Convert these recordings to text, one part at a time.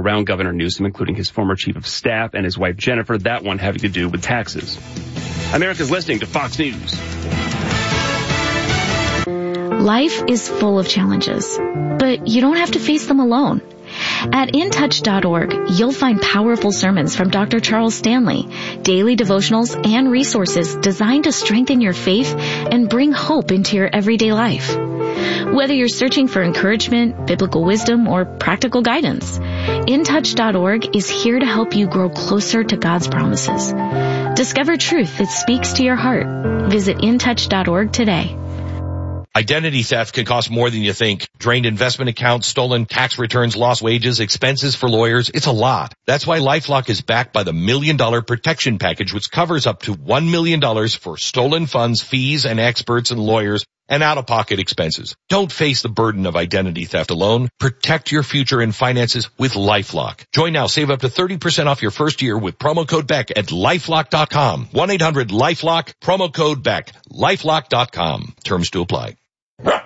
around Governor Newsom, including his former chief of staff and his wife Jennifer, that one having to do with taxes. America's listening to Fox News. Life is full of challenges, but you don't have to face them alone. At intouch.org, you'll find powerful sermons from Dr. Charles Stanley, daily devotionals and resources designed to strengthen your faith and bring hope into your everyday life. Whether you're searching for encouragement, biblical wisdom, or practical guidance, intouch.org is here to help you grow closer to God's promises. Discover truth that speaks to your heart. Visit intouch.org today. Identity theft can cost more than you think. Drained investment accounts, stolen tax returns, lost wages, expenses for lawyers. It's a lot. That's why LifeLock is backed by the $1 Million Protection Package, which covers up to $1 million for stolen funds, fees, and experts and lawyers, and out-of-pocket expenses. Don't face the burden of identity theft alone. Protect your future and finances with LifeLock. Join now. Save up to 30% off your first year with promo code BECK at LifeLock.com. 1-800-LifeLock, promo code BECK. LifeLock.com. Terms to apply. There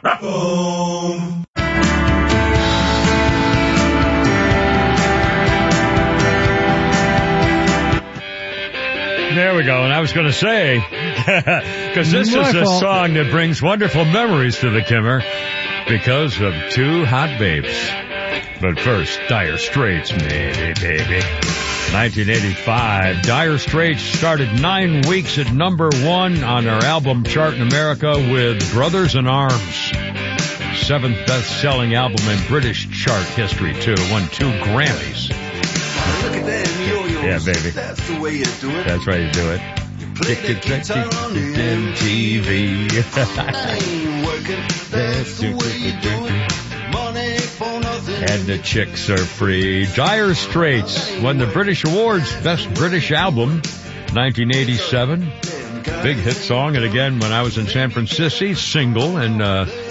we go. And I was going to say, because this is a song that brings wonderful memories to the Kimmer because of two hot babes. But first, Dire Straits, maybe, baby. 1985, Dire Straits started 9 weeks at number 1 on their album chart in America with Brothers in Arms. 7th best-selling album in British chart history, too. Won 2 Grammys. Look at them yo-yos. Yeah, baby. That's the way you do it. That's right, you do it. Play the guitar on the MTV. I ain't working. That's the way you do it. Money for nothing. And the chicks are free. Dire Straits won the British Awards Best British Album, 1987. Big hit song, and again, when I was in San Francisco, single, and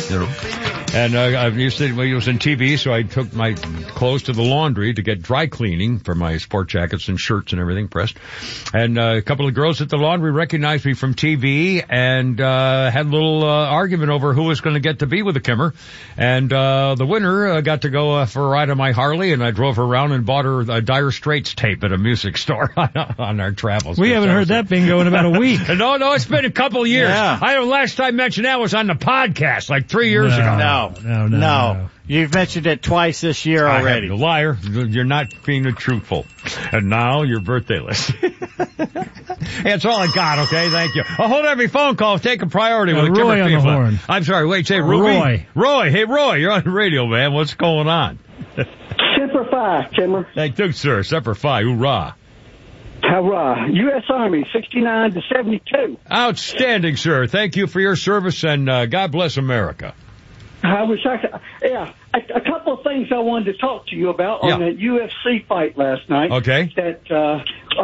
I used to, it was in TV, so I took my clothes to the laundry to get dry cleaning for my sport jackets and shirts and everything pressed. And a couple of girls at the laundry recognized me from TV and had a little argument over who was going to get to be with the Kimmer. And the winner got to go for a ride on my Harley, and I drove her around and bought her a Dire Straits tape at a music store on our travels. We haven't heard that bingo in about a week. No, it's been a couple years. Yeah. Last time I mentioned that was on the podcast, like 3 years ago. No. You've mentioned it twice this year already. A liar. You're not being truthful. And now your birthday list. Hey, that's all I got, okay? Thank you. I'll hold every phone call. Take a priority with Roy on the horn. I'm sorry. Wait, say Ruby. Roy. Hey, Roy, you're on the radio, man. What's going on? Semper Fi, Kimmer. Thank you, sir. Semper Fi. Hoorah. Hurrah. U.S. Army, 69 to 72. Outstanding, sir. Thank you for your service, and God bless America. I wish I could. Yeah, a couple of things I wanted to talk to you about on that UFC fight last night. Okay. That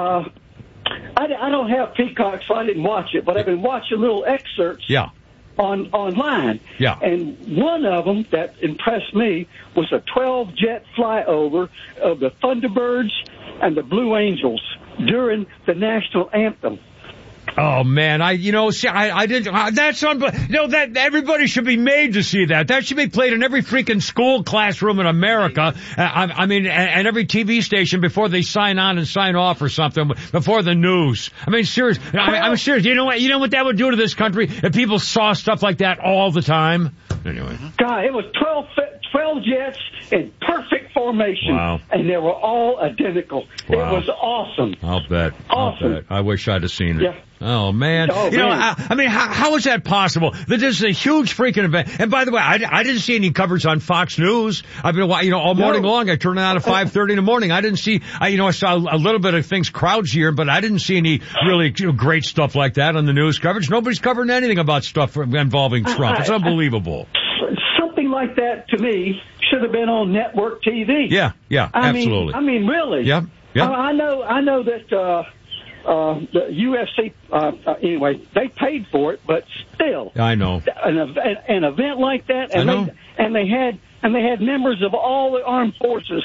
I don't have Peacock, so I didn't watch it, but I've been watching little excerpts. Yeah. Online. Yeah. And one of them that impressed me was a 12-jet flyover of the Thunderbirds and the Blue Angels during the national anthem. Oh man, I didn't. That's unbelievable. That everybody should be made to see that. That should be played in every freaking school classroom in America. And every TV station before they sign on and sign off or something. Before the news. I mean, serious. I'm serious. You know what that would do to this country if people saw stuff like that all the time. Anyway. God, it was 12 jets in perfect formation. Wow. And they were all identical. Wow. It was awesome. I'll bet. Awesome. I wish I'd have seen it. Yeah. Oh, man. How is that possible? That this is a huge freaking event. And by the way, I didn't see any coverage on Fox News. I've been, all morning long. I turned it on at 5:30 in the morning. I didn't see, I saw a little bit of things crowds here, but I didn't see any really great stuff like that on the news coverage. Nobody's covering anything about stuff involving Trump. It's unbelievable. Something like that, to me, should have been on network TV. Yeah, absolutely. I mean, really. Yeah. I know that, the UFC, anyway, they paid for it, but still. I know. An event like that, and they had members of all the armed forces sitting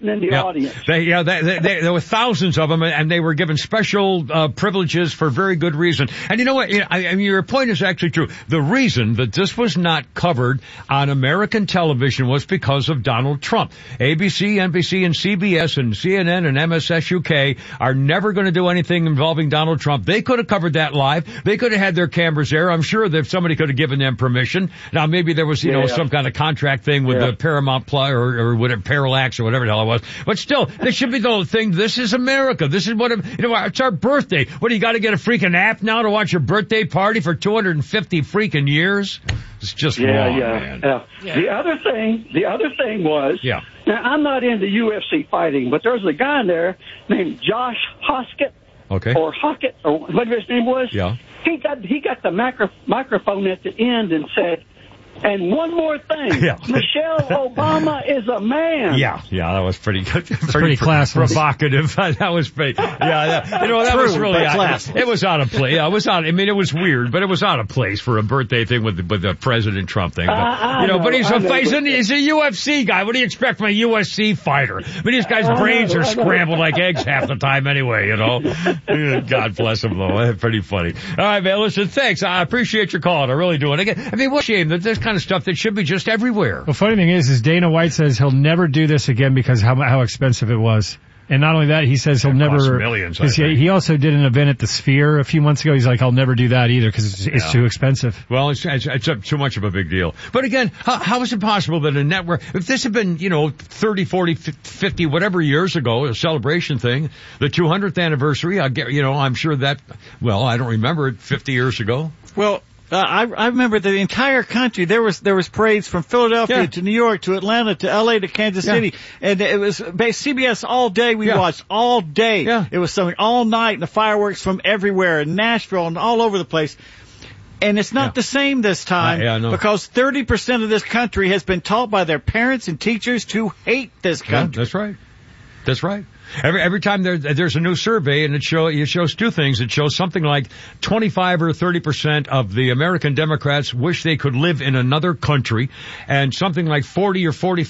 sitting in the audience. There were thousands of them, and they were given special privileges for very good reason. And you know what? I mean, your point is actually true. The reason that this was not covered on American television was because of Donald Trump. ABC, NBC, and CBS, and CNN, and MSS UK are never going to do anything involving Donald Trump. They could have covered that live. They could have had their cameras there. I'm sure that somebody could have given them permission. Now, maybe there was, some kind of contract thing with the Paramount Plus or whatever, Parallax or whatever the hell it was. But still, this should be the whole thing. This is America. This is what, it's our birthday. What, do you got to get a freaking app now to watch your birthday party for 250 freaking years? It's just wrong, man. The other thing was, now I'm not into UFC fighting, but there's a guy in there named Josh Hoskett. Okay. Or Hockett, or whatever his name was. Yeah. He got the microphone at the end and said, and one more thing, Michelle Obama is a man. Yeah, that was pretty good. Pretty classless. Provocative. That was pretty, that was really, it was out of place. Yeah, it was weird, but it was out of place for a birthday thing with the President Trump thing. But, he's a UFC guy. What do you expect from a UFC fighter? I mean, these guys' brains are scrambled like eggs half the time anyway, God bless him, though. Pretty funny. All right, man, listen, thanks. I appreciate your call. I really do. And again, I mean, what a shame that this kind of stuff that should be just everywhere. The funny thing is Dana White says he'll never do this again because how expensive it was. And not only that, he says he'll never. Millions. He also did an event at the Sphere a few months ago. He's like, I'll never do that either because it's too expensive. Well, it's too much of a big deal. But again, how is it possible that a network, if this had been, 30, 40, 50, whatever years ago, a celebration thing, the 200th anniversary, I'm sure that, I don't remember it 50 years ago. Well, I remember the entire country. There was parades from Philadelphia to New York to Atlanta to L.A. to Kansas City, and it was CBS all day. We watched all day. Yeah. It was something all night, and the fireworks from everywhere, in Nashville and all over the place. And it's not the same this time because 30% of this country has been taught by their parents and teachers to hate this country. That's right. Every time there's a new survey, and it shows two things. It shows something like 25 or 30% of the American Democrats wish they could live in another country, and something like 40 or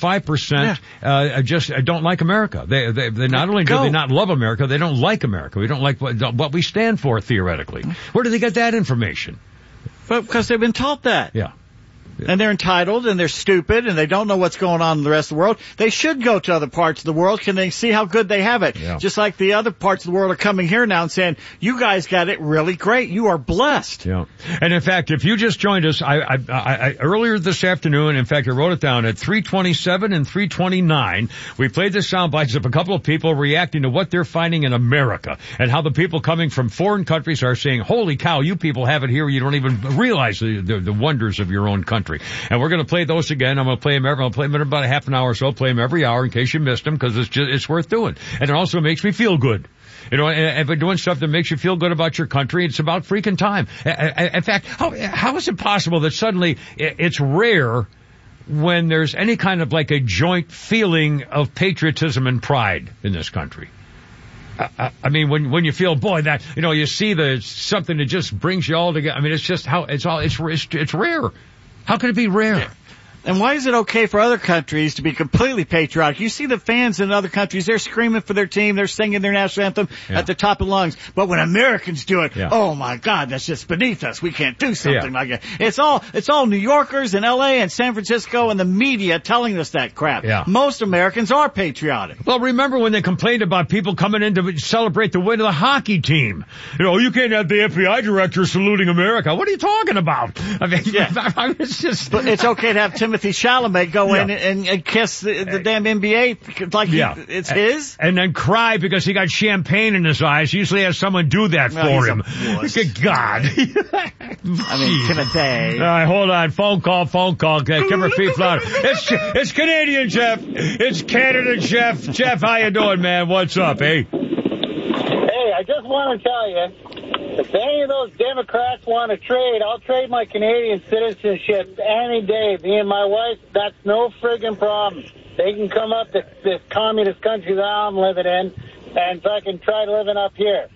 45% just don't like America. They not only do they not love America, they don't like America. We don't like what we stand for theoretically. Where do they get that information? Well, because they've been taught that. Yeah. And they're entitled, and they're stupid, and they don't know what's going on in the rest of the world. They should go to other parts of the world. Can they see how good they have it? Yeah. Just like the other parts of the world are coming here now and saying, you guys got it really great. You are blessed. Yeah. And in fact, if you just joined us, I earlier this afternoon, in fact, I wrote it down at 3:27 and 3:29, we played the sound bites of a couple of people reacting to what they're finding in America and how the people coming from foreign countries are saying, holy cow, you people have it here. You don't even realize the wonders of your own country. And we're going to play those again. I'm going to play them in about a half an hour or so. Play them every hour in case you missed them because it's worth doing. And it also makes me feel good. And by doing stuff that makes you feel good about your country, it's about freaking time. In fact, how is it possible that suddenly it's rare when there's any kind of like a joint feeling of patriotism and pride in this country? I mean, when you feel, boy, that, you see something that just brings you all together. I mean, it's just it's rare. How can it be rare? And why is it okay for other countries to be completely patriotic? You see the fans in other countries, they're screaming for their team, they're singing their national anthem at the top of lungs. But when Americans do it, oh my God, that's just beneath us. We can't do something like that. It's all New Yorkers and LA and San Francisco and the media telling us that crap. Yeah. Most Americans are patriotic. Well, remember when they complained about people coming in to celebrate the win of the hockey team? You can't have the FBI director saluting America. What are you talking about? I mean, it's just... But it's okay to have Timothy Chalamet go in and kiss the damn NBA like it's his. And then cry because he got champagne in his eyes. He usually has someone do that for him. Good God. I mean, Timothy. All right, hold on. Phone call. Give her feet louder. It's Canadian, Jeff. It's Canada, Jeff. Jeff, how you doing, man? What's up, eh? Hey, I just want to tell you, if any of those Democrats want to trade, I'll trade my Canadian citizenship any day. Me and my wife, that's no friggin' problem. They can come up to this communist country that I'm living in and fucking try living up here.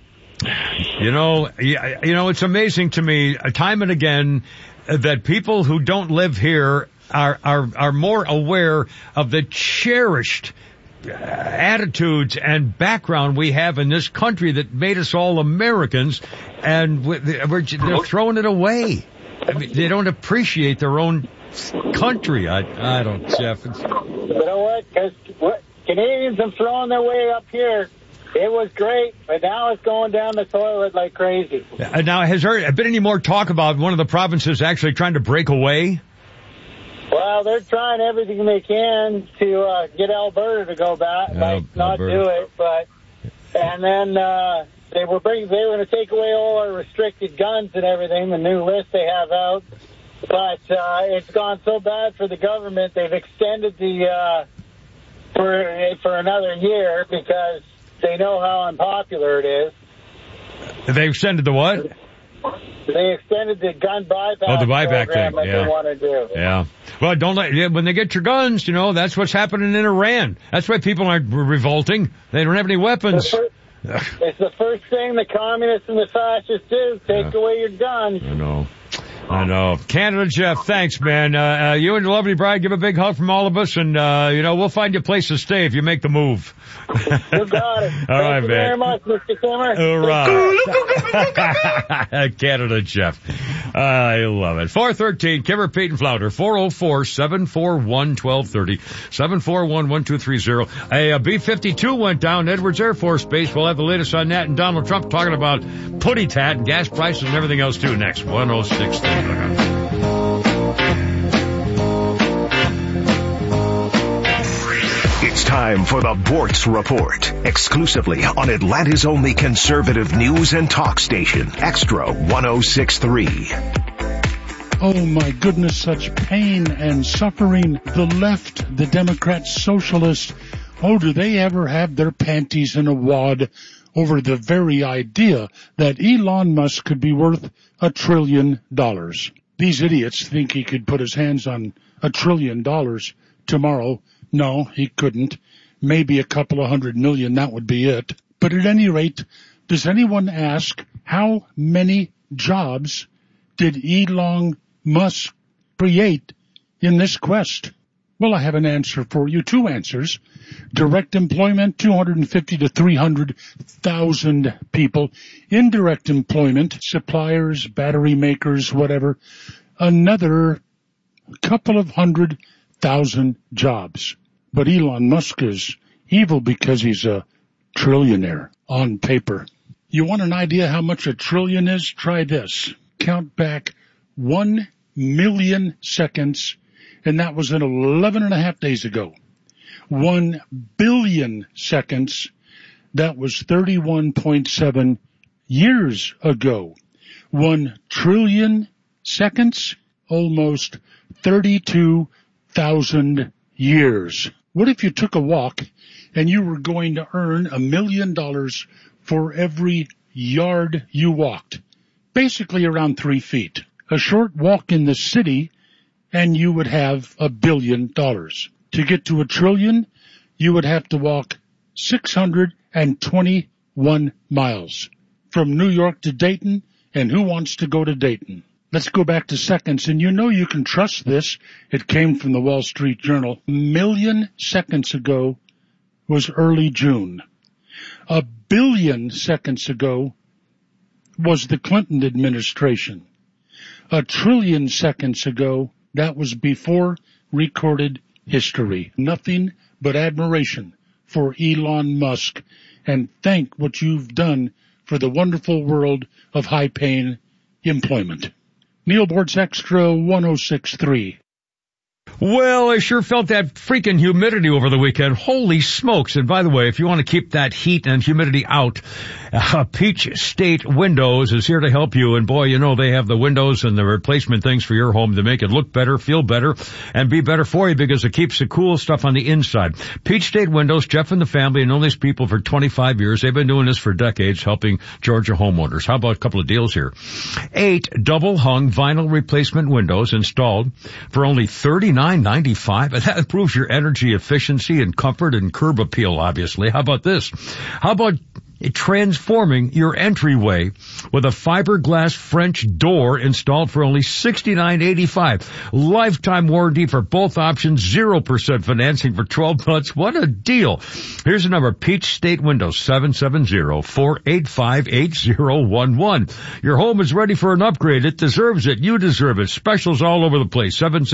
It's amazing to me, time and again, that people who don't live here are more aware of the cherished attitudes and background we have in this country that made us all Americans, and they're throwing it away. I mean, they don't appreciate their own country. I don't, Jeff. You know what? Because Canadians have thrown their way up here. It was great, but now it's going down the toilet like crazy. Now, has there been any more talk about one of the provinces actually trying to break away? Well, they're trying everything they can to get Alberta to go back, not do it. And then they were going to take away all our restricted guns and everything, the new list they have out. But it's gone so bad for the government, they've extended the for another year because they know how unpopular it is. They extended the what? They extended the gun buyback. Oh, the buyback program thing. They want to do. Yeah. Well, when they get your guns, that's what's happening in Iran. That's why people aren't revolting. They don't have any weapons. It's the first thing the communists and the fascists do, take away your guns. I know. Canada Jeff, thanks, man. You and your lovely bride, give a big hug from all of us, and, we'll find you a place to stay if you make the move. You got it. All right, man. Thank you very much, Mr. Kimmer. All right. Canada Jeff. I love it. 413, Kimmer, Pete, and Flounder. 404-741-1230. 741-1230. A B-52 went down Edwards Air Force Base. We'll have the latest on that, and Donald Trump talking about putty tat and gas prices and everything else, too, next. 106. It's time for the Bortz Report, exclusively on Atlanta's only conservative news and talk station, Extra 106.3. Oh my goodness, such pain and suffering. The left, the Democrats, socialists, do they ever have their panties in a wad over the very idea that Elon Musk could be worth $1 trillion. These idiots think he could put his hands on $1 trillion tomorrow. No, he couldn't. Maybe a couple of $100 million, that would be it. But at any rate, does anyone ask how many jobs did Elon Musk create in this quest? Well, I have an answer for you, 2 answers. Direct employment, 250 to 300,000 people. Indirect employment, suppliers, battery makers, whatever, another couple of 100,000 jobs. But Elon Musk is evil because he's a trillionaire on paper. You want an idea how much $1 trillion is? Try this. Count back 1 million seconds, and that was in 11 and a half days ago. 1 billion seconds, that was 31.7 years ago. 1 trillion seconds, almost 32,000 years. What if you took a walk and you were going to earn $1 million for every yard you walked? Basically around 3 feet. A short walk in the city and you would have $1 billion. To get to $1 trillion, you would have to walk 621 miles from New York to Dayton, and who wants to go to Dayton? Let's go back to seconds, and you can trust this. It came from the Wall Street Journal. 1 million seconds ago was early June. 1 billion seconds ago was the Clinton administration. 1 trillion seconds ago, that was before recorded history. Nothing but admiration for Elon Musk, and thank what you've done for the wonderful world of high-paying employment. Neil Bortz, Extra 106.3. Well, I sure felt that freaking humidity over the weekend. Holy smokes. And by the way, if you want to keep that heat and humidity out, Peach State Windows is here to help you. And boy, they have the windows and the replacement things for your home to make it look better, feel better, and be better for you because it keeps the cool stuff on the inside. Peach State Windows, Jeff and the family have known these people for 25 years. They've been doing this for decades, helping Georgia homeowners. How about a couple of deals here? 8 double-hung vinyl replacement windows installed for only $39.95. That improves your energy efficiency and comfort and curb appeal, obviously. How about this? How about transforming your entryway with a fiberglass French door installed for only $69.85. Lifetime warranty for both options, 0% financing for 12 months. What a deal. Here's the number, Peach State Windows, 770-485-8011. Your home is ready for an upgrade. It deserves it. You deserve it. Specials all over the place,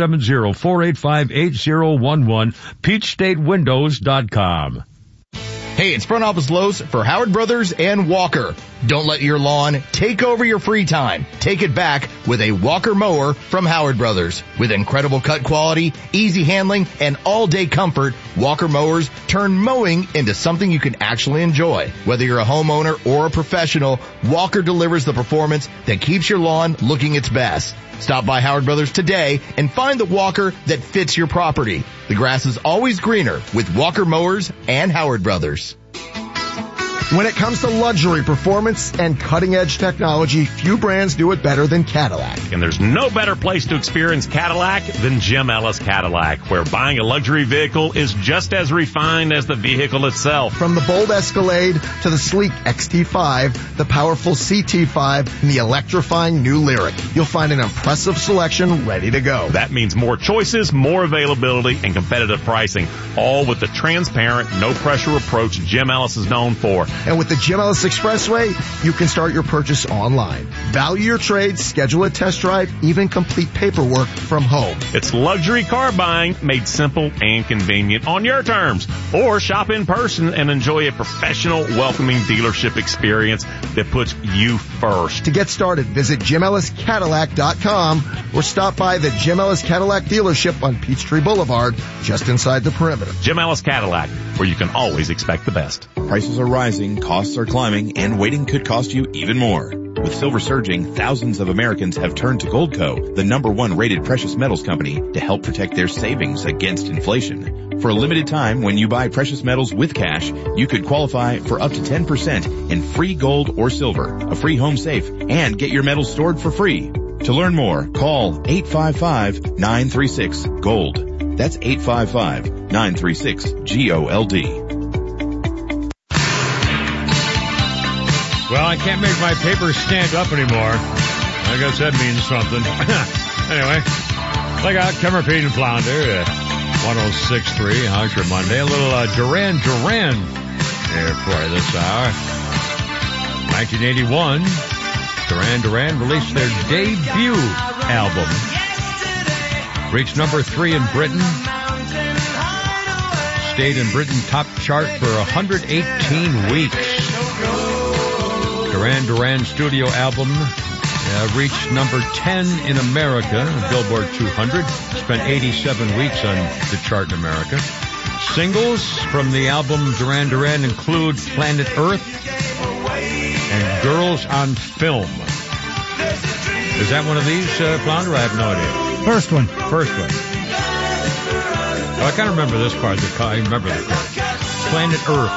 770-485-8011, peachstatewindows.com. Hey, it's Front Office Lowe's for Howard Brothers and Walker. Don't let your lawn take over your free time. Take it back with a Walker mower from Howard Brothers. With incredible cut quality, easy handling, and all-day comfort, Walker mowers turn mowing into something you can actually enjoy. Whether you're a homeowner or a professional, Walker delivers the performance that keeps your lawn looking its best. Stop by Howard Brothers today and find the Walker that fits your property. The grass is always greener with Walker mowers and Howard Brothers. When it comes to luxury, performance, and cutting-edge technology, few brands do it better than Cadillac. And there's no better place to experience Cadillac than Jim Ellis Cadillac, where buying a luxury vehicle is just as refined as the vehicle itself. From the bold Escalade to the sleek XT5, the powerful CT5, and the electrifying new Lyriq, you'll find an impressive selection ready to go. That means more choices, more availability, and competitive pricing, all with the transparent, no-pressure approach Jim Ellis is known for. And with the Jim Ellis Expressway, you can start your purchase online. Value your trade, schedule a test drive, even complete paperwork from home. It's luxury car buying made simple and convenient on your terms. Or shop in person and enjoy a professional, welcoming dealership experience that puts you first. To get started, visit JimEllisCadillac.com or stop by the Jim Ellis Cadillac dealership on Peachtree Boulevard, just inside the perimeter. Jim Ellis Cadillac, where you can always expect the best. Prices are rising, costs are climbing, and waiting could cost you even more. With silver surging, thousands of Americans have turned to Goldco, the #1 rated precious metals company, to help protect their savings against inflation. For a limited time, when you buy precious metals with cash, you could qualify for up to 10% in free gold or silver, a free home safe, and get your metals stored for free. To learn more, call 855-936-GOLD. That's 855-936-GOLD. Well, I can't make my paper stand up anymore. I guess that means something. Anyway, check out Kemmer, Pete, and Flounder at 106.3. How's your Monday? A little Duran Duran here for you this hour. 1981, Duran Duran released their debut album. Reached number 3 in Britain. Stayed in Britain top chart for 118 weeks. Duran Duran studio album reached number 10 in America, Billboard 200. Spent 87 weeks on the chart in America. Singles from the album Duran Duran include Planet Earth and Girls on Film. Is that one of these, Flounder? I have no idea. First one. Oh, I kind of remember this part. I remember the part. Planet Earth.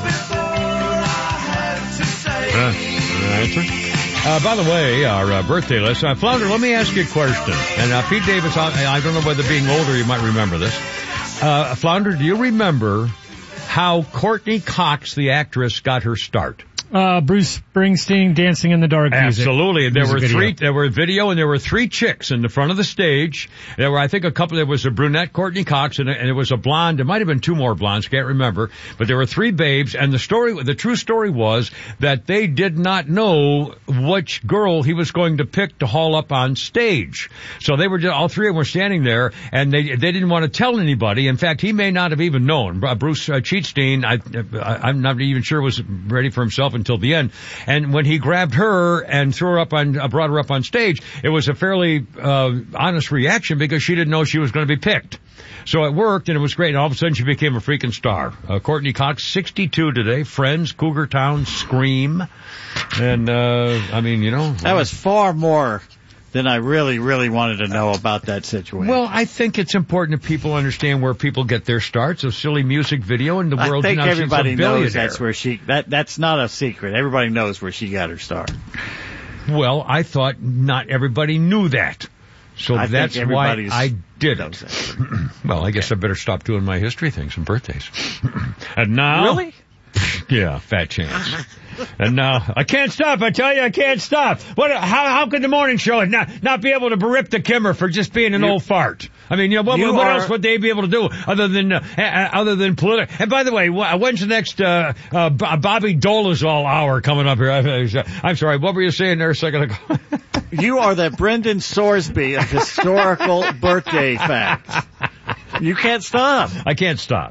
By the way, our birthday list. Flounder, let me ask you a question. And Pete Davis, I don't know whether being older you might remember this. Flounder, do you remember how Courtney Cox, the actress, got her start? Bruce Springsteen, Dancing in the Dark music. Absolutely. There were video, and there were 3 chicks in the front of the stage. There were, I think, there was a brunette, Courtney Cox, and it was a blonde. There might have been 2 more blondes, can't remember. But there were 3 babes, and the true story was that they did not know which girl he was going to pick to haul up on stage. So they were all 3 of them were standing there, and they didn't want to tell anybody. In fact, he may not have even known. Bruce Cheatstein, I'm not even sure was ready for himself until the end. And when he grabbed her and brought her up on stage, it was a fairly honest reaction because she didn't know she was going to be picked. So it worked, and it was great. And all of a sudden, she became a freaking star. Courtney Cox, 62 today. Friends, Cougar Town, Scream. And, that was far more than I really, really wanted to know about that situation. Well, I think it's important that people understand where people get their starts. A silly music video in the world. I think everybody knows that's where that's not a secret. Everybody knows where she got her start. Well, I thought not everybody knew that. So that's why I did it. Well, I guess I better stop doing my history things and birthdays. And now... Really? Yeah, fat chance. And now, I can't stop. I tell you, I can't stop. How could the morning show not be able to rip the Kimmer for just being an old fart? I mean, what else would they be able to do other than political? And by the way, when's the next Bobby Dolezal hour coming up here? I'm sorry, what were you saying there a second ago? You are the Brendan Sorsby of historical birthday facts. You can't stop. I can't stop.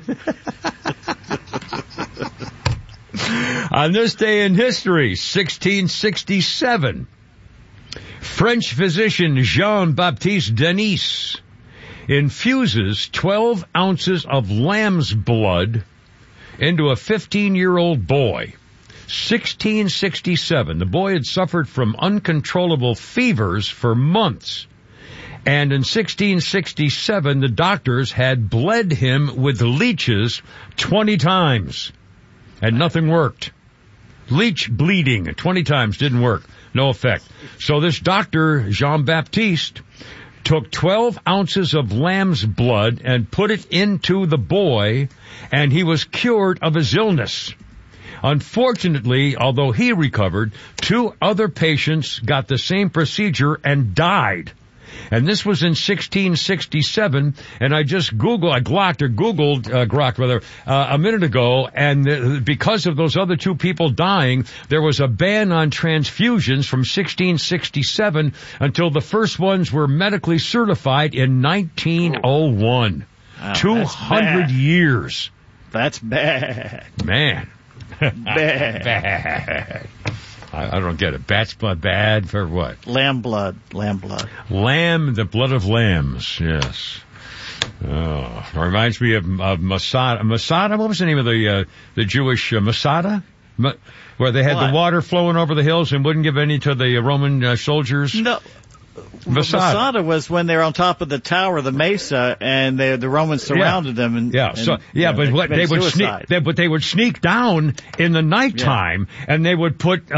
On this day in history, 1667, French physician Jean-Baptiste Denis infuses 12 ounces of lamb's blood into a 15-year-old boy. 1667, the boy had suffered from uncontrollable fevers for months. And in 1667, the doctors had bled him with leeches 20 times. And nothing worked. Leech bleeding 20 times didn't work. No effect. So this doctor, Jean-Baptiste, took 12 ounces of lamb's blood and put it into the boy, and he was cured of his illness. Unfortunately, although he recovered, 2 other patients got the same procedure and died. And this was in 1667, and I just Googled a minute ago, and because of those other 2 people dying, there was a ban on transfusions from 1667 until the first ones were medically certified in 1901. Wow, 200 years. That's bad. Man. Bad. I don't get it. Bat's blood bad for what? Lamb blood. Lamb blood. Lamb, the blood of lambs. Yes. Oh, it reminds me of Masada. Masada. What was the name of the Jewish Masada? Where they had the water flowing over the hills and wouldn't give any to the Roman soldiers. No. Masada was when they were on top of the tower, the mesa, and the Romans surrounded them. But they would sneak down in the nighttime, and they would put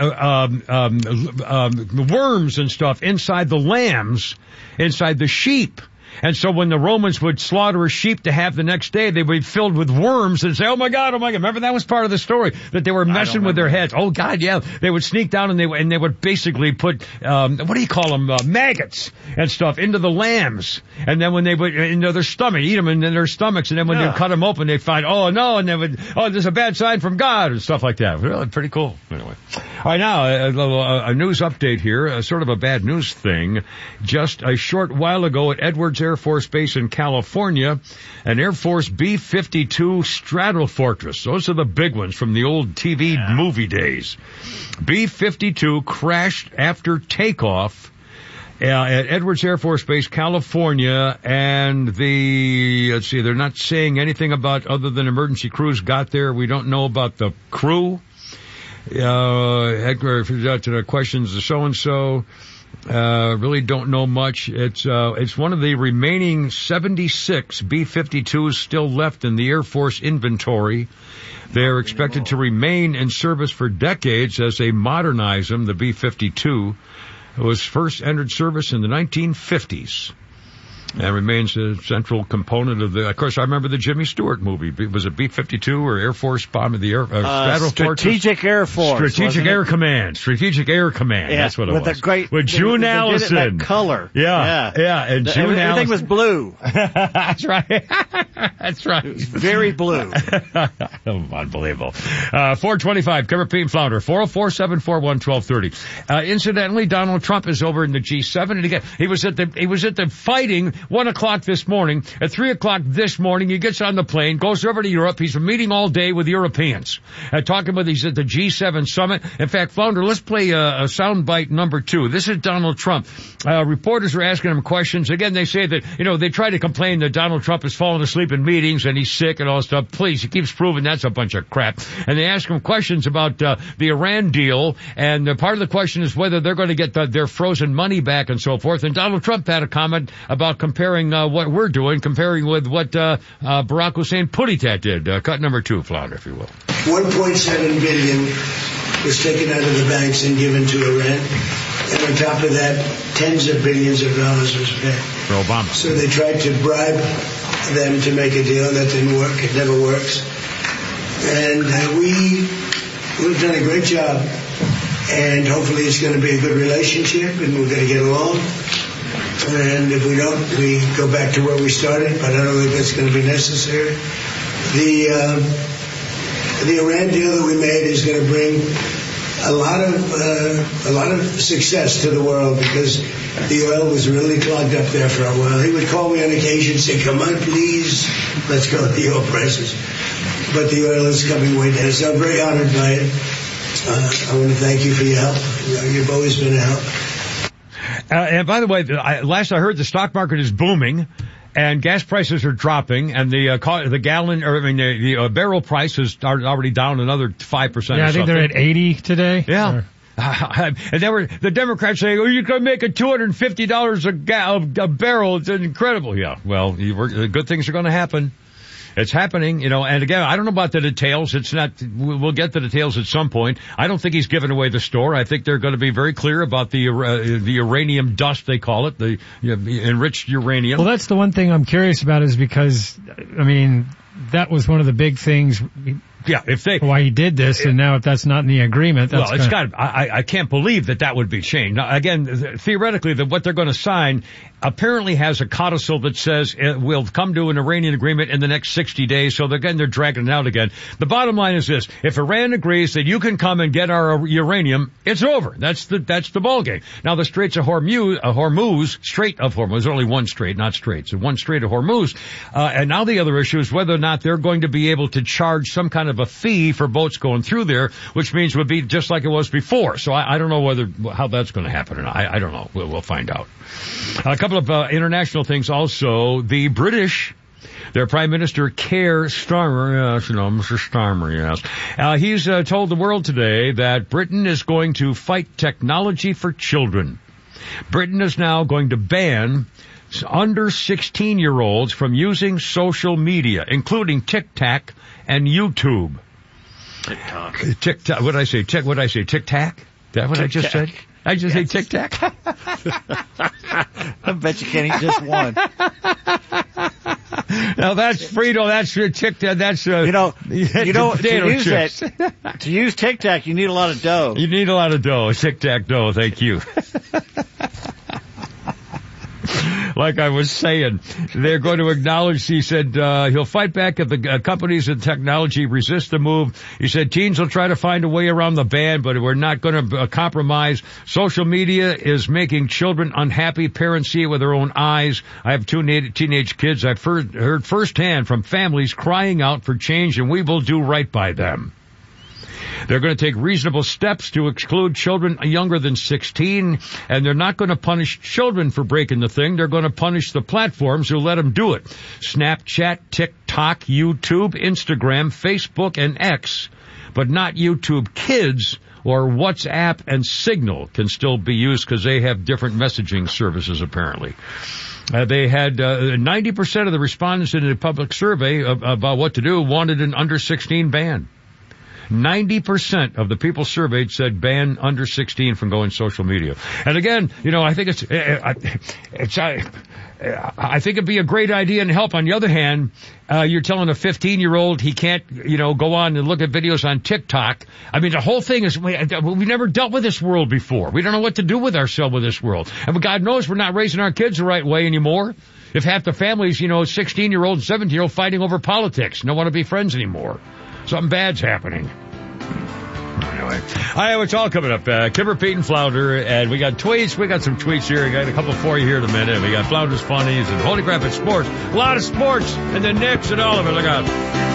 worms and stuff inside the lambs, inside the sheep. And so when the Romans would slaughter a sheep to have the next day, they would be filled with worms and say, oh my God. Remember, that was part of the story, that they were messing with their heads. Oh God, yeah. They would sneak down and they would basically put, what do you call them, maggots and stuff into the lambs. And then when they would, into their stomach, eat them in their stomachs. And then when they cut them open, they'd find, oh no, and they would, there's a bad sign from God and stuff like that. Really pretty cool. Anyway. All right, now, a news update here, sort of a bad news thing. Just a short while ago at Edwards Air Force Base in California, an Air Force B-52 Stratofortress. Those are the big ones from the old TV movie days. B-52 crashed after takeoff at Edwards Air Force Base, California, and they're not saying anything about other than emergency crews got there. We don't know about the crew. Edgar, to the questions of so-and-so. Really don't know much. It's one of the remaining 76 B-52s still left in the Air Force inventory. They're expected to remain in service for decades as they modernize them. The B-52 was first entered service in the 1950s. And remains a central component of course, I remember the Jimmy Stewart movie. Was it B-52 or Air Force Bomb of the Air, Strategic Air Force. Strategic Air Command. Strategic Air Command. Yeah, that's what it was. With June Allison. They did it that color. Yeah. And June Allison. Everything was blue. That's right. That's right. It was very blue. Unbelievable. 425, Cover Pete and Flounder, 404-741-1230. Incidentally, Donald Trump is over in the G7, and again, he was at the fighting 1 o'clock this morning. At 3 o'clock this morning, he gets on the plane, goes over to Europe. He's meeting all day with Europeans. He's at the G7 summit. In fact, Flounder, let's play a soundbite number 2. This is Donald Trump. Reporters are asking him questions. Again, they say that, they try to complain that Donald Trump has fallen asleep in meetings and he's sick and all this stuff. Please, he keeps proving that's a bunch of crap. And they ask him questions about the Iran deal, and part of the question is whether they're going to get their frozen money back and so forth. And Donald Trump had a comment about comparing what we're doing, comparing with what Barack Hussein Putinat did. Cut number 2, Flounder, if you will. $1.7 billion was taken out of the banks and given to Iran. And on top of that, tens of billions of dollars was spent. For Obama. So they tried to bribe them to make a deal. That didn't work. It never works. And we've done a great job. And hopefully it's going to be a good relationship and we're going to get along. And if we don't, we go back to where we started, but I don't think that's going to be necessary. The Iran deal that we made is going to bring a lot of success to the world because the oil was really clogged up there for a while. He would call me on occasion and say, come on, please, let's go with the oil prices. But the oil is coming way down, so I'm very honored by it. I want to thank you for your help. You've always been a help. And by the way, last I heard, the stock market is booming, and gas prices are dropping, and the barrel price is already down another 5%. Yeah, I think they're at 80 today. Yeah. And the Democrats saying, "Oh, you can make it $250 a barrel." It's incredible. Yeah. Well, good things are going to happen. It's happening, and again, I don't know about the details. We'll get the details at some point. I don't think he's given away the store. I think they're going to be very clear about the uranium dust, they call it, the enriched uranium. Well, that's the one thing I'm curious about is because, that was one of the big things. Yeah, why he did this, and now if that's not in the agreement, that's I can't believe that would be changed. Now, again, theoretically, what they're going to sign apparently has a codicil that says it will come to an Iranian agreement in the next 60 days. So they're dragging it out again. The bottom line is this: if Iran agrees that you can come and get our uranium, it's over. That's the ballgame. Now the Strait of Hormuz, there's only one strait, not straits, one Strait of Hormuz. And now the other issue is whether or not they're going to be able to charge some kind of a fee for boats going through there, which means it would be just like it was before. So I don't know how that's going to happen or not. I don't know. We'll find out. A couple of international things also. The British, their Prime Minister Keir Starmer, Mr. Starmer, yes. He's told the world today that Britain is going to fight technology for children. Britain is now going to ban under 16-year-olds from using social media, including TikTok and YouTube. TikTok. What did I say? TikTok? Is that what I just said? I just say TikTok. I bet you can't eat just one. Now that's Frito. That's your TikTok. That's to use TikTok, you need a lot of dough. You need a lot of dough. Tic-tac dough. Thank you. Like I was saying, they're going to acknowledge, he said, he'll fight back if the companies and technology resist the move. He said teens will try to find a way around the ban, but we're not going to compromise. Social media is making children unhappy. Parents see it with their own eyes. I have two teenage kids. I've heard firsthand from families crying out for change, and we will do right by them. They're going to take reasonable steps to exclude children younger than 16, and they're not going to punish children for breaking the thing. They're going to punish the platforms who let them do it. Snapchat, TikTok, YouTube, Instagram, Facebook, and X, but not YouTube Kids or WhatsApp and Signal can still be used because they have different messaging services apparently. They had 90% of the respondents in the public survey about what to do wanted an under 16 ban. 90% of the people surveyed said ban under 16 from going social media. And again, I think I think it'd be a great idea and help. On the other hand, you're telling a 15-year-old he can't, go on and look at videos on TikTok. I mean, the whole thing is, we've never dealt with this world before. We don't know what to do with ourselves with this world. And God knows we're not raising our kids the right way anymore. If half the families, 16-year-old and 17-year-old fighting over politics, don't want to be friends anymore. Something bad's happening. Anyway, it's all coming up. Kimber, Pete, and Flounder, and we got tweets. We got some tweets here. We got a couple for you here in a minute. We got Flounder's Funnies and Holy Crap, it's sports. A lot of sports, and the Knicks and all of it. Look out.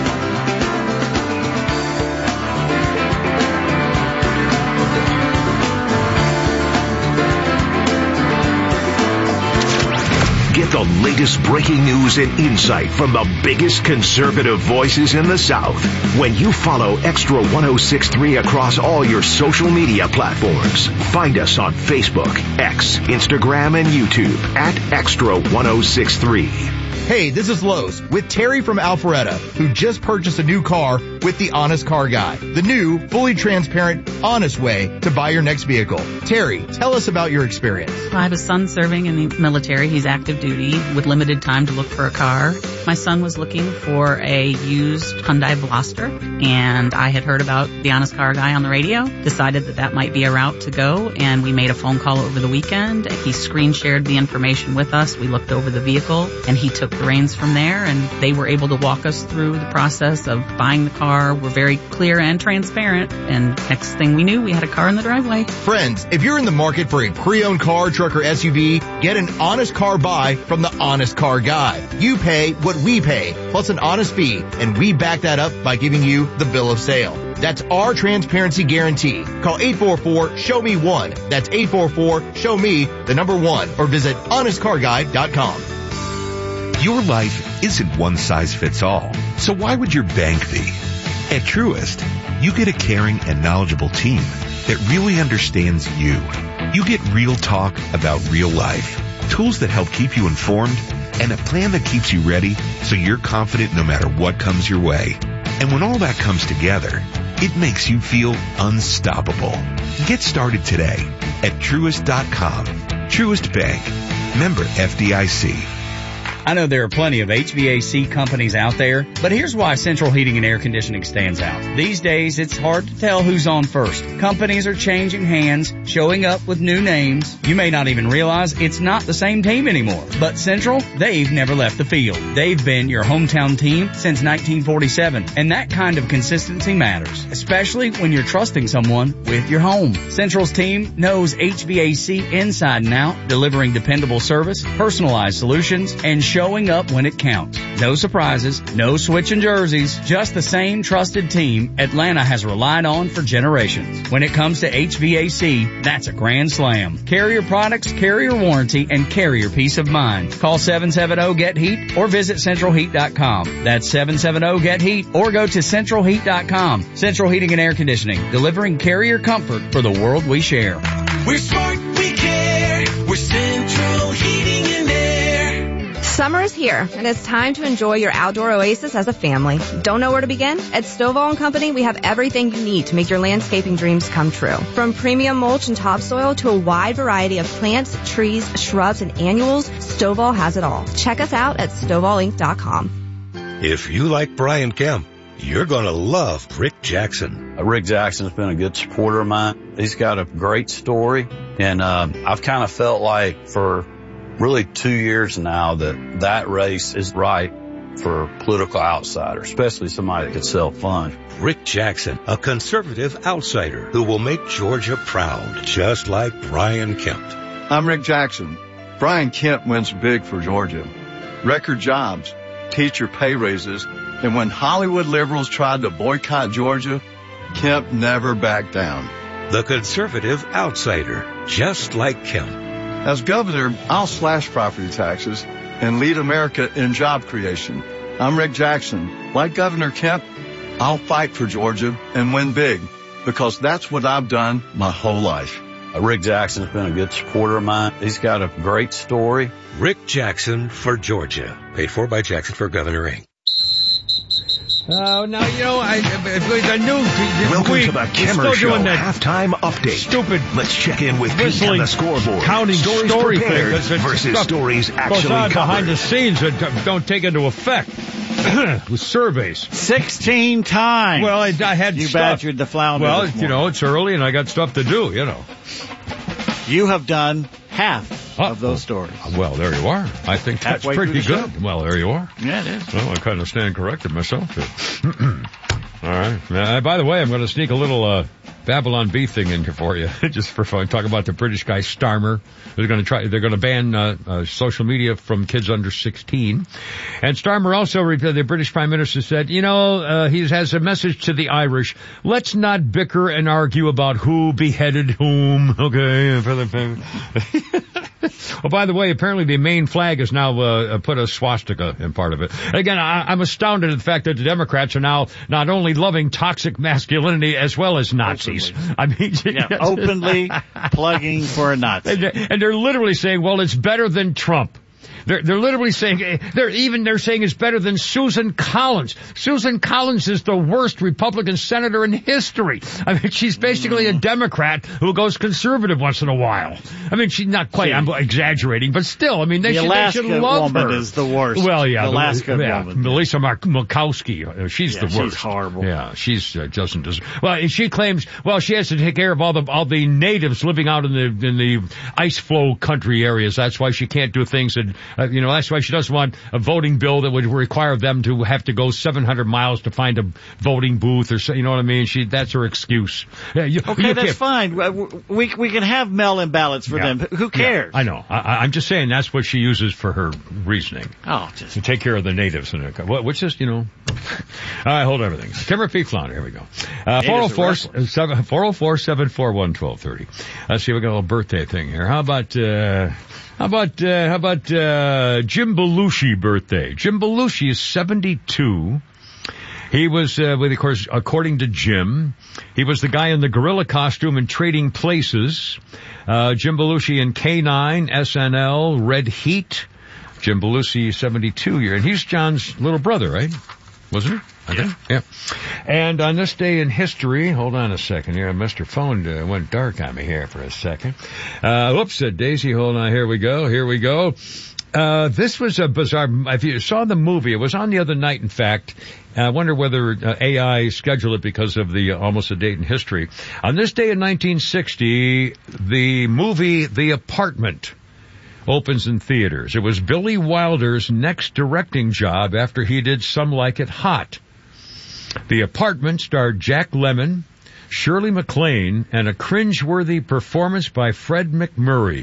Get the latest breaking news and insight from the biggest conservative voices in the South when you follow Extra 1063 across all your social media platforms. Find us on Facebook, X, Instagram, and YouTube at Extra 1063. Hey, this is Lowe's with Terry from Alpharetta, who just purchased a new car with the Honest Car Guy, the new, fully transparent, honest way to buy your next vehicle. Terry, tell us about your experience. I have a son serving in the military. He's active duty with limited time to look for a car. My son was looking for a used Hyundai Veloster, and I had heard about the Honest Car Guy on the radio, decided that might be a route to go, and we made a phone call over the weekend. He screen shared the information with us. We looked over the vehicle, and he took the reins from there, and they were able to walk us through the process of buying the car. We're very clear and transparent, and next thing we knew, we had a car in the driveway. Friends, if you're in the market for a pre-owned car, truck, or SUV, get an honest car buy from the Honest Car Guy. You pay what we pay, plus an honest fee, and we back that up by giving you the bill of sale. That's our transparency guarantee. Call 844-SHOW-ME-1. That's 844-SHOW-ME1, or visit honestcarguy.com. Your life isn't one size fits all, so why would your bank be? At Truist, you get a caring and knowledgeable team that really understands you. You get real talk about real life, tools that help keep you informed, and a plan that keeps you ready so you're confident no matter what comes your way. And when all that comes together, it makes you feel unstoppable. Get started today at Truist.com. Truist Bank. Member FDIC. I know there are plenty of HVAC companies out there, but here's why Central Heating and Air Conditioning stands out. These days, it's hard to tell who's on first. Companies are changing hands, showing up with new names. You may not even realize it's not the same team anymore. But Central, they've never left the field. They've been your hometown team since 1947, and that kind of consistency matters, especially when you're trusting someone with your home. Central's team knows HVAC inside and out, delivering dependable service, personalized solutions, and showing up when it counts. No surprises, no switching jerseys, just the same trusted team Atlanta has relied on for generations. When it comes to HVAC, that's a grand slam. Carrier products, carrier warranty, and carrier peace of mind. Call 770-GET-HEAT or visit centralheat.com. That's 770-GET-HEAT or go to centralheat.com. Central Heating and Air Conditioning, delivering carrier comfort for the world we share. We're smart, we care. We're Central Heating and Air. Summer is here, and it's time to enjoy your outdoor oasis as a family. Don't know where to begin? At Stovall & Company, we have everything you need to make your landscaping dreams come true. From premium mulch and topsoil to a wide variety of plants, trees, shrubs, and annuals, Stovall has it all. Check us out at StovallInc.com. If you like Brian Kemp, you're going to love Rick Jackson. Rick Jackson's been a good supporter of mine. He's got a great story, and I've kind of felt like for really 2 years now that race is right for a political outsider, especially somebody that could sell funds. Rick Jackson, a conservative outsider who will make Georgia proud, just like Brian Kemp. I'm Rick Jackson. Brian Kemp wins big for Georgia. Record jobs, teacher pay raises, and when Hollywood liberals tried to boycott Georgia, Kemp never backed down. The conservative outsider, just like Kemp. As governor, I'll slash property taxes and lead America in job creation. I'm Rick Jackson. Like Governor Kemp, I'll fight for Georgia and win big because that's what I've done my whole life. Rick Jackson's been a good supporter of mine. He's got a great story. Rick Jackson for Georgia. Paid for by Jackson for Governor Inc. Oh, now, you know, I knew. Welcome to the Kimmer Show halftime update. Stupid. Let's check in with Pete on the scoreboard. Counting story thing versus stories actually covered. Behind the scenes that don't take into effect with surveys. 16 times. Well, I had you stuff. badgered the flounder. Well, you know, it's early and I got stuff to do, you know. You have done half of those stories. Well, there you are. I think that's pretty good. Well, there you are. Yeah, it is. Well, I kind of stand corrected myself. All right. By the way, I'm going to sneak a little Babylon Bee thing in here for you, just for fun. Talk about the British guy Starmer. They're going to ban social media from kids under 16. And Starmer also, the British Prime Minister said, he has a message to the Irish. Let's not bicker and argue about who beheaded whom. Okay. Oh, by the way, apparently the main flag has now put a swastika in part of it. Again, I'm astounded at the fact that the Democrats are now not only loving toxic masculinity as well as Nazis. I mean, openly plugging for a Nazi. And they're literally saying, well, it's better than Trump. They're literally saying, they're saying it's better than Susan Collins. Susan Collins is the worst Republican senator in history. I mean, she's basically a Democrat who goes conservative once in a while. I mean, she's not quite, I'm exaggerating, but still, I mean, they should love her. Woman is the worst. Well, yeah. The Alaska woman. Melissa Murkowski, she's the worst. She's horrible. Yeah, she's, doesn't deserve. Well, she claims, she has to take care of all the natives living out in the ice flow country areas. That's why she can't do things that, that's why she doesn't want a voting bill that would require them to have to go 700 miles to find a voting booth or so, you know what I mean? That's her excuse. Yeah, that's fine. We can have mail-in ballots for them. Who cares? Yeah, I know. I'm just saying that's what she uses for her reasoning. To take care of the natives. Which is, all right, hold everything. Timothy Flounder, here we go. 404-741-1230. Let's see, we got a little birthday thing here. How about Jim Belushi birthday? Jim Belushi is 72. He was, of course, according to Jim, he was the guy in the gorilla costume in Trading Places. Jim Belushi in K9, SNL, Red Heat. Jim Belushi, 72 year, and he's John's little brother, right? Wasn't he? I think. Yeah. And on this day in history, hold on a second here. Mr. Phone went dark on me here for a second. Whoops, Daisy, hold on. Here we go. This was a bizarre, if you saw the movie, it was on the other night, in fact. I wonder whether AI scheduled it because of the almost a date in history. On this day in 1960, the movie The Apartment opens in theaters. It was Billy Wilder's next directing job after he did Some Like It Hot. The Apartment starred Jack Lemmon, Shirley MacLaine, and a cringeworthy performance by Fred MacMurray.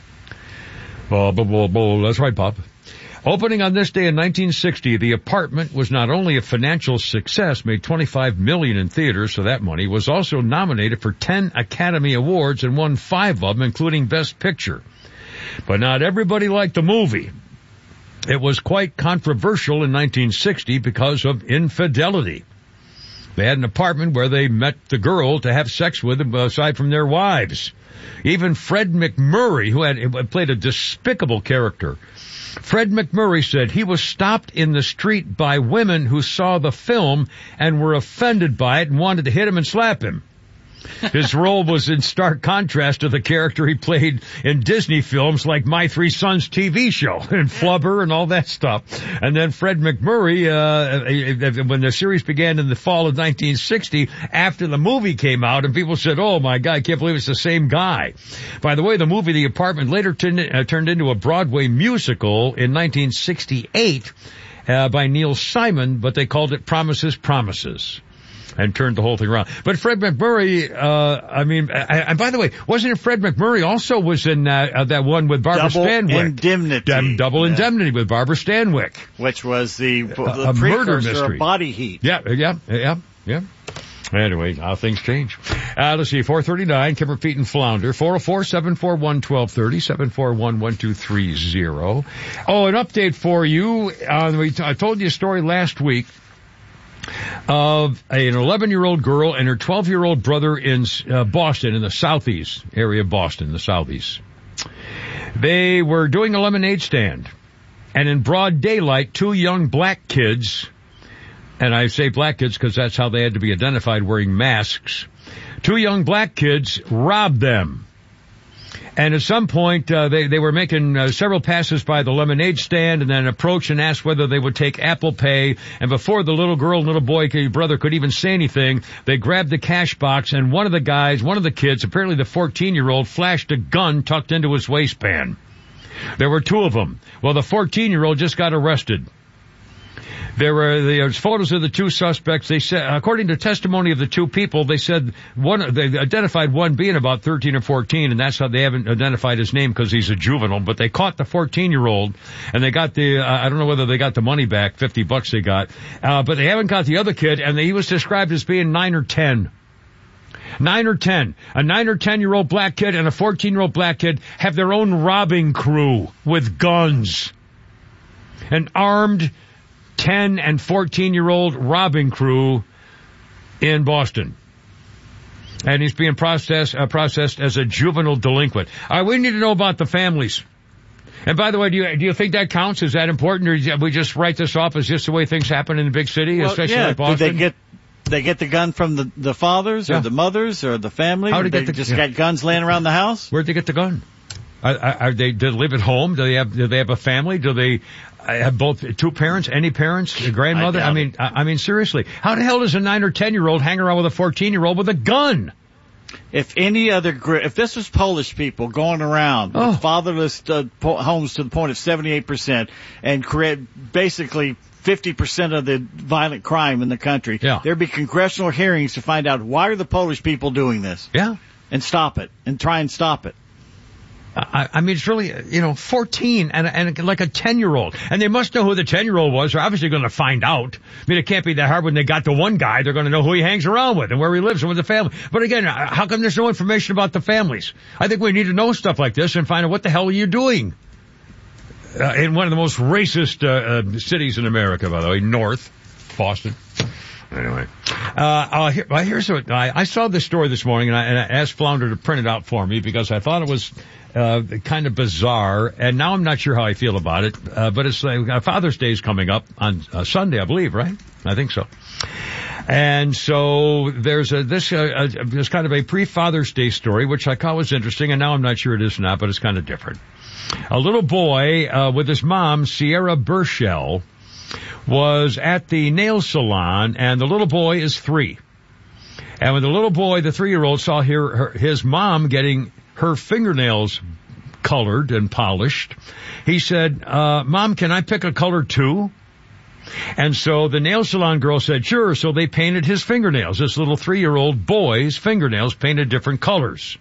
That's right, Bob. Opening on this day in 1960, The Apartment was not only a financial success, made $25 million in theaters for that money, was also nominated for 10 Academy Awards and won 5 of them, including Best Picture. But not everybody liked the movie. It was quite controversial in 1960 because of infidelity. They had an apartment where they met the girl to have sex with them aside from their wives. Even Fred MacMurray, who had played a despicable character, Fred MacMurray said he was stopped in the street by women who saw the film and were offended by it and wanted to hit him and slap him. His role was in stark contrast to the character he played in Disney films like My Three Sons TV show and Flubber and all that stuff. And then Fred MacMurray, when the series began in the fall of 1960, after the movie came out, and people said, "Oh my God, I can't believe it's the same guy." By the way, the movie The Apartment later turned into a Broadway musical in 1968 by Neil Simon, but they called it Promises. And turned the whole thing around. But Fred MacMurray, and by the way, wasn't it Fred MacMurray also was in that one with Barbara Stanwyck? Double Indemnity with Barbara Stanwyck. Which was the a murder mystery. Of Body Heat. Yeah. Anyway, how things change. Let's see, 439, Kimmer, Pete, and Flounder, 404-741-1230, 741-1230. Oh, an update for you. I told you a story last week of an 11-year-old girl and her 12-year-old brother in Boston, in the southeast area of Boston, the southeast. They were doing a lemonade stand, and in broad daylight, 2 young black kids, and I say black kids because that's how they had to be identified, wearing masks, 2 young black kids robbed them. And at some point, they were making several passes by the lemonade stand and then approached and asked whether they would take Apple Pay. And before the little girl and little boy, brother, could even say anything, they grabbed the cash box, and one of the kids, apparently the 14-year-old, flashed a gun tucked into his waistband. There were 2 of them. Well, the 14-year-old just got arrested. There were photos of the 2 suspects. They said, according to testimony of the 2 people, they said they identified one being about 13 or 14, and that's how they haven't identified his name because he's a juvenile. But they caught the 14-year-old, and they got I don't know whether they got the money back, $50 they got, but they haven't got the other kid, and he was described as being 9 or 10. 9 or 10. A 9 or 10-year-old black kid and a 14-year-old black kid have their own robbing crew with guns. An armed 10 and 14-year-old robbing crew in Boston. And he's being processed as a juvenile delinquent. We need to know about the families. And by the way, do you think that counts? Is that important, or do we just write this off as just the way things happen in the big city, especially like Boston? Did they get the gun from the fathers or the mothers or the family? How did they just got guns laying around the house? Where'd they get the gun? Do they live at home? Do they have a family? Do they have both two parents? Any parents? A grandmother? I mean, seriously, how the hell does a 9 or 10-year-old hang around with a 14-year-old with a gun? If this was Polish people going around with fatherless homes to the point of 78% and create basically 50% of the violent crime in the country, there'd be congressional hearings to find out why are the Polish people doing this? Yeah. And stop it. And try and stop it. I mean, it's really, 14 and like a 10-year-old. And they must know who the 10-year-old was. They're obviously going to find out. I mean, it can't be that hard when they got the one guy. They're going to know who he hangs around with and where he lives and with the family. But again, how come there's no information about the families? I think we need to know stuff like this and find out what the hell are you doing? In one of the most racist cities in America, by the way, North Boston. Anyway, here's what I saw this story this morning, and I asked Flounder to print it out for me because I thought it was kind of bizarre, and now I'm not sure how I feel about it. But it's like Father's Day is coming up on Sunday, I believe, right? I think so. And so there's there's kind of a pre-Father's Day story, which I thought was interesting, and now I'm not sure it is or not, but it's kind of different. A little boy with his mom, Sierra Burchell, was at the nail salon, and the little boy is 3. And when the little boy, the 3-year-old, saw his mom getting her fingernails colored and polished, he said, Mom, can I pick a color too? And so the nail salon girl said, sure. So they painted his fingernails. This little 3-year-old boy's fingernails painted different colors.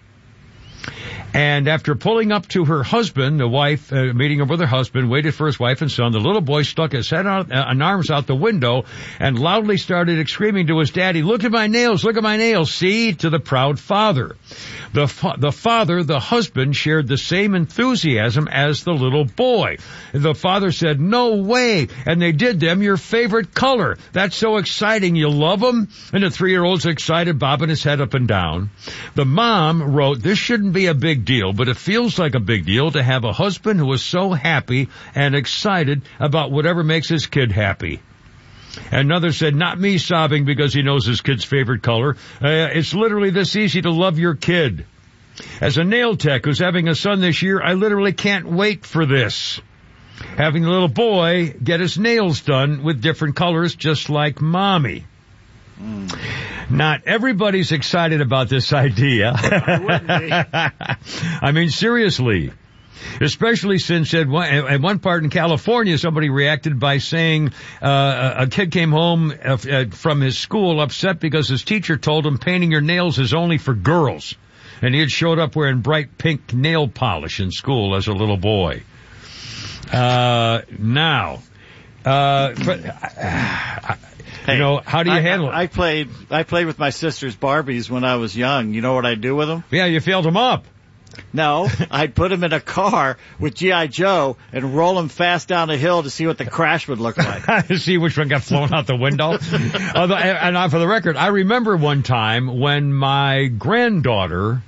And after pulling up to her husband, the wife, meeting up with her husband, waited for his wife and son, the little boy stuck his head out and arms out the window and loudly started screaming to his daddy, look at my nails, see, to the proud father. The father, the husband, shared the same enthusiasm as the little boy. The father said, no way, and they did them your favorite color. That's so exciting, you love them? And the 3-year-old's excited, bobbing his head up and down. The mom wrote, this shouldn't be a big deal, but it feels like a big deal to have a husband who is so happy and excited about whatever makes his kid happy. Another said, not me, sobbing because he knows his kid's favorite color. It's literally this easy to love your kid. As a nail tech who's having a son this year, I literally can't wait for this. Having the little boy get his nails done with different colors just like mommy. Not everybody's excited about this idea. I mean, seriously. Especially since at one part in California, somebody reacted by saying a kid came home from his school upset because his teacher told him painting your nails is only for girls. And he had showed up wearing bright pink nail polish in school as a little boy. How do you handle it? I played with my sister's Barbies when I was young. You know what I'd do with them? Yeah, you filled them up. No, I'd put them in a car with G.I. Joe and roll them fast down a hill to see what the crash would look like. To see which one got flown out the window. And for the record, I remember one time when my granddaughter,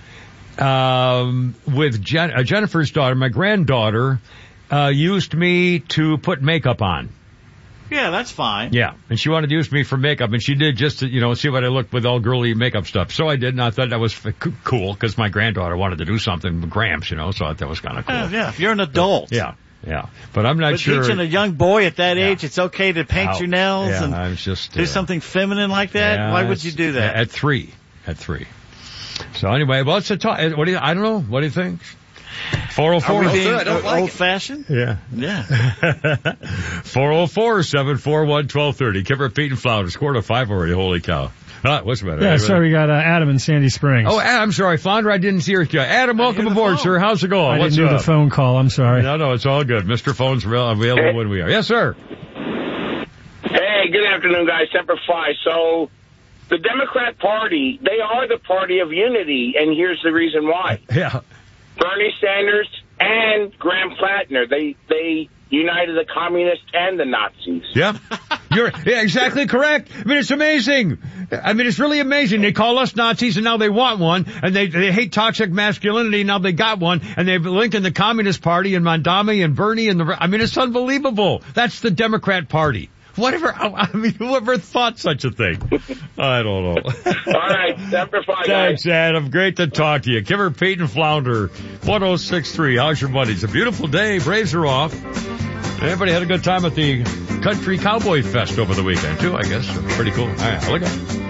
with Jennifer's daughter, my granddaughter, used me to put makeup on. Yeah, that's fine. Yeah, and she wanted to use me for makeup, and she did just to, see what I looked with all girly makeup stuff. So I did, and I thought that was cool, because my granddaughter wanted to do something with Gramps, so I thought that was kind of cool. Yeah, if you're an adult. Yeah. But I'm not sure. Teaching a young boy at that age, it's okay to paint your nails and I was just, do something feminine like that? Yeah, why would you do that? At 3. So anyway, well, it's a talk. I don't know. What do you think? 404. I don't like old-fashioned? Yeah. 404-741-1230. Kipper, Pete, and Flounder. Scored a 5 already. Holy cow. What's the matter? Yeah, sorry, we got Adam in Sandy Springs. Oh, I'm sorry, Flounder. I didn't see you. Adam, welcome aboard, sir. How's it going? I didn't do the phone call. I'm sorry. No, it's all good. Mr. Phone's available when we are. Yes, sir. Hey, good afternoon, guys. Semper Fi. So, the Democrat Party, they are the party of unity, and here's the reason why. Yeah. Bernie Sanders and Graham Plattner, they united the communists and the Nazis. Yep. You're exactly correct. I mean, it's amazing. I mean, it's really amazing. They call us Nazis and now they want one, and they hate toxic masculinity, now they got one, and they've linked in the Communist Party and Mondami and Bernie and I mean, it's unbelievable. That's the Democrat Party. Whoever thought such a thing? I don't know. All right, Semper Fi, guys. Thanks, Adam. Great to talk to you. Kimmer, Pete, and Flounder, 1063. How's your buddy? It's a beautiful day. Braves are off. Everybody had a good time at the Country Cowboy Fest over the weekend, too, I guess. Pretty cool. All right, look at it.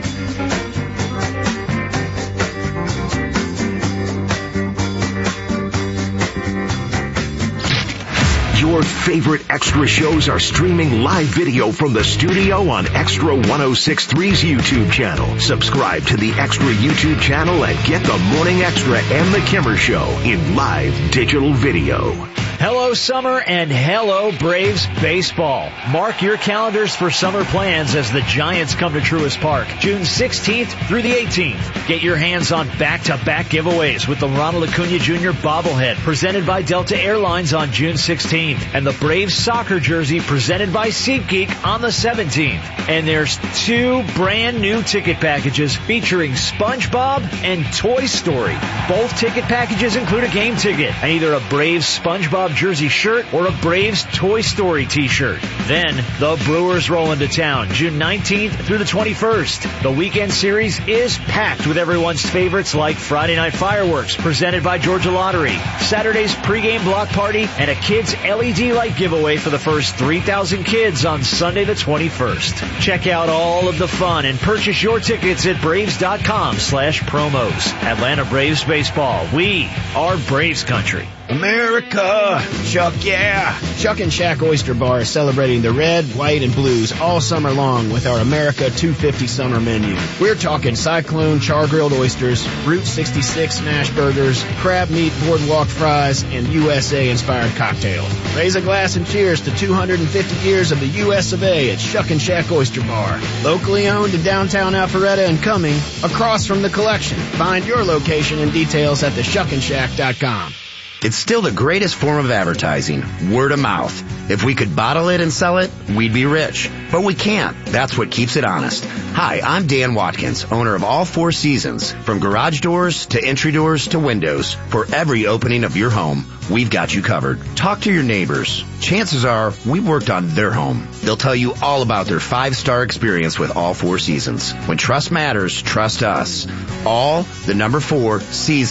Your favorite Extra shows are streaming live video from the studio on Extra 106.3's YouTube channel. Subscribe to the Extra YouTube channel and get the Morning Extra and the Kimmer Show in live digital video. Hello, summer, and hello, Braves baseball. Mark your calendars for summer plans as the Giants come to Truist Park, June 16th through the 18th. Get your hands on back-to-back giveaways with the Ronald Acuna Jr. bobblehead presented by Delta Airlines on June 16th, and the Braves soccer jersey presented by SeatGeek on the 17th. And there's 2 brand new ticket packages featuring SpongeBob and Toy Story. Both ticket packages include a game ticket and either a Braves SpongeBob jersey shirt or a Braves Toy Story t-shirt. Then the Brewers roll into town June 19th through the 21st. The weekend series is packed with everyone's favorites like Friday Night Fireworks presented by Georgia Lottery, Saturday's pregame block party, and a kids LED light giveaway for the first 3,000 kids on Sunday the 21st. Check out all of the fun and purchase your tickets at Braves.com/promos. Atlanta Braves baseball. We are Braves country. America! Chuck, yeah! Chuck and Shack Oyster Bar is celebrating the red, white, and blues all summer long with our America 250 summer menu. We're talking Cyclone char-grilled oysters, Route 66 smash burgers, crab meat boardwalk fries, and USA-inspired cocktails. Raise a glass and cheers to 250 years of the US of A at Chuck and Shack Oyster Bar. Locally owned in downtown Alpharetta and Cumming, across from the Collection. Find your location and details at theshuckandshack.com. It's still the greatest form of advertising, word of mouth. If we could bottle it and sell it, we'd be rich. But we can't. That's what keeps it honest. Hi, I'm Dan Watkins, owner of All Four Seasons. From garage doors to entry doors to windows, for every opening of your home, we've got you covered. Talk to your neighbors. Chances are we worked on their home. They'll tell you all about their 5-star experience with All Four Seasons. When trust matters, trust us. All, the number 4,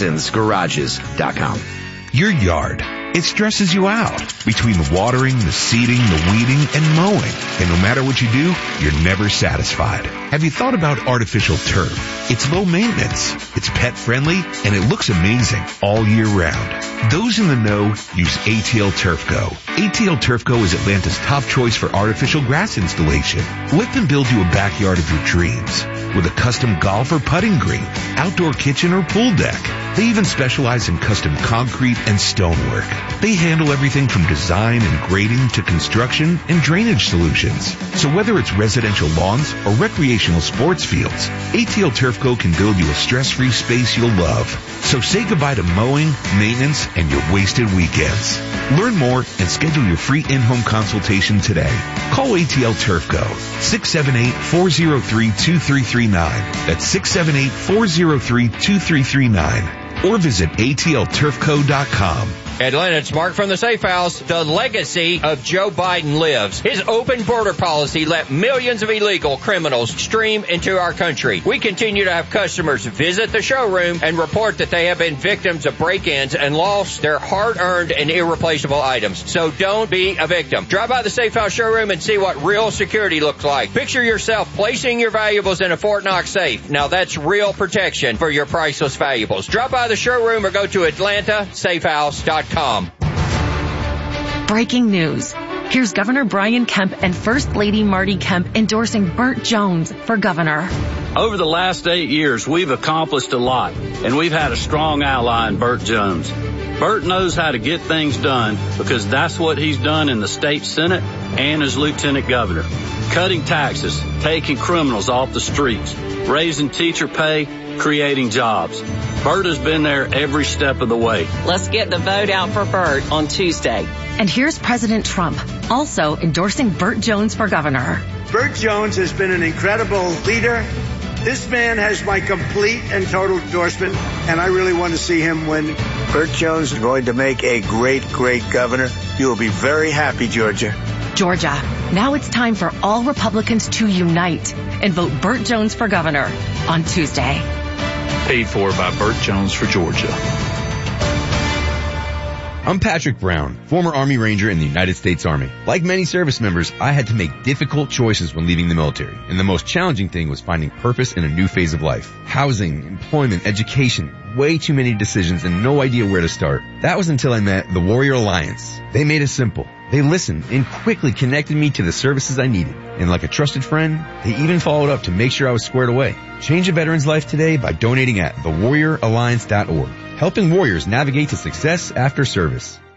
seasonsgarages.com. Your yard, it stresses you out. Between the watering, the seeding, the weeding, and mowing. And no matter what you do, you're never satisfied. Have you thought about artificial turf? It's low maintenance, it's pet friendly, and it looks amazing all year round. Those in the know use ATL Turf Go. ATL Turf Go is Atlanta's top choice for artificial grass installation. Let them build you a backyard of your dreams with a custom golf or putting green, outdoor kitchen or pool deck. They even specialize in custom concrete and stonework. They handle everything from design and grading to construction and drainage solutions. So whether it's residential lawns or recreational sports fields, ATL Turf Go can build you a stress-free space you'll love. So say goodbye to mowing, maintenance, and your wasted weekends. Learn more and schedule your free in-home consultation today. Call ATL Turf Go, 678-403-2339. That's 678-403-2339. Or visit atlturfco.com. Atlanta, it's Mark from the Safe House. The legacy of Joe Biden lives. His open border policy let millions of illegal criminals stream into our country. We continue to have customers visit the showroom and report that they have been victims of break-ins and lost their hard-earned and irreplaceable items. So don't be a victim. Drive by the Safe House showroom and see what real security looks like. Picture yourself placing your valuables in a Fort Knox safe. Now that's real protection for your priceless valuables. Drop by the showroom or go to AtlantaSafeHouse.com. Breaking news. Here's Governor Brian Kemp and First Lady Marty Kemp endorsing Burt Jones for governor. Over the last 8 years, we've accomplished a lot, and we've had a strong ally in Burt Jones. Burt knows how to get things done because that's what he's done in the state Senate and as lieutenant governor. Cutting taxes, taking criminals off the streets, raising teacher pay, creating jobs. Burt has been there every step of the way. Let's get the vote out for Burt on Tuesday. And here's President Trump, also endorsing Burt Jones for governor. Burt Jones has been an incredible leader, This man has my complete and total endorsement, and I really want to see him win. Burt Jones is going to make a great, great governor. You will be very happy, Georgia. Georgia, now it's time for all Republicans to unite and vote Burt Jones for governor on Tuesday. Paid for by Burt Jones for Georgia. I'm Patrick Brown, former Army Ranger in the United States Army. Like many service members, I had to make difficult choices when leaving the military, and the most challenging thing was finding purpose in a new phase of life. Housing, employment, education, way too many decisions and no idea where to start. That was until I met the Warrior Alliance. They made it simple. They listened and quickly connected me to the services I needed. And like a trusted friend, they even followed up to make sure I was squared away. Change a veteran's life today by donating at thewarrioralliance.org. Helping warriors navigate to success after service.